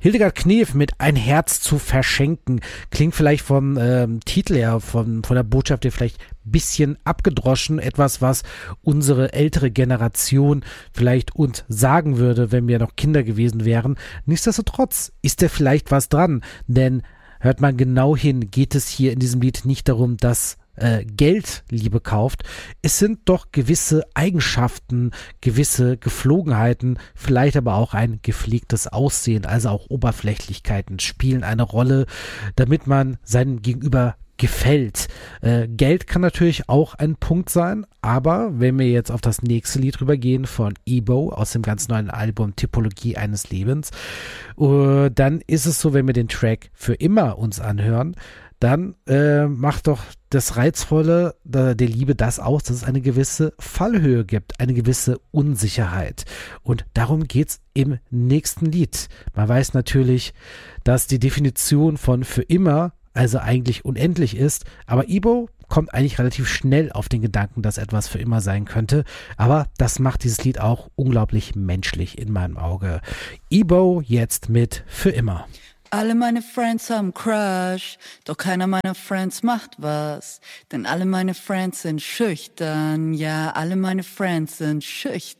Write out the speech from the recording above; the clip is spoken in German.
Hildegard Knef mit Ein Herz zu verschenken. Klingt vielleicht vom Titel her, von der Botschaft her vielleicht ein bisschen abgedroschen. Etwas, was unsere ältere Generation vielleicht uns sagen würde, wenn wir noch Kinder gewesen wären. Nichtsdestotrotz ist da vielleicht was dran, denn hört man genau hin, geht es hier in diesem Lied nicht darum, dass Geld Liebe kauft. Es sind doch gewisse Eigenschaften, gewisse Geflogenheiten, vielleicht aber auch ein gepflegtes Aussehen, also auch Oberflächlichkeiten spielen eine Rolle, damit man seinem Gegenüber gefällt. Geld kann natürlich auch ein Punkt sein, aber wenn wir jetzt auf das nächste Lied rübergehen von Ebo aus dem ganz neuen Album Typologie eines Lebens, dann ist es so, wenn wir den Track Für immer uns anhören, dann macht doch das Reizvolle der Liebe das aus, dass es eine gewisse Fallhöhe gibt, eine gewisse Unsicherheit. Und darum geht's im nächsten Lied. Man weiß natürlich, dass die Definition von für immer also eigentlich unendlich ist, aber Ebo kommt eigentlich relativ schnell auf den Gedanken, dass etwas für immer sein könnte. Aber das macht dieses Lied auch unglaublich menschlich in meinem Auge. Ebo jetzt mit Für immer. Alle meine Friends haben Crush, doch keiner meiner Friends macht was. Denn alle meine Friends sind schüchtern, ja, alle meine Friends sind schüchtern.